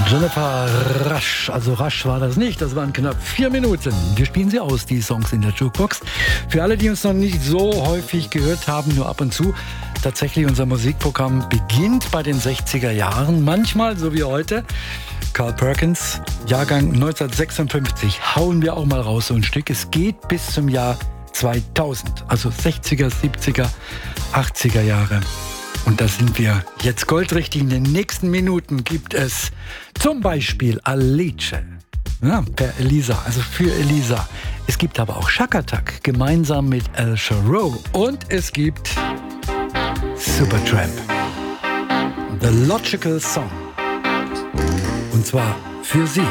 Jennifer Rush, also rasch war das nicht, das waren knapp 4 Minuten. Wir spielen sie aus, die Songs in der Jukebox. Für alle, die uns noch nicht so häufig gehört haben, nur ab und zu, tatsächlich unser Musikprogramm beginnt bei den 60er Jahren, manchmal so wie heute. Carl Perkins, Jahrgang 1956, hauen wir auch mal raus so ein Stück. Es geht bis zum Jahr 2000, also 60er, 70er, 80er Jahre. Und da sind wir jetzt goldrichtig. In den nächsten Minuten gibt es zum Beispiel Alice, ja, per Elisa, also für Elisa. Es gibt aber auch Shakatak gemeinsam mit El Sharow. Und es gibt Supertramp, The Logical Song. Und zwar für Sie.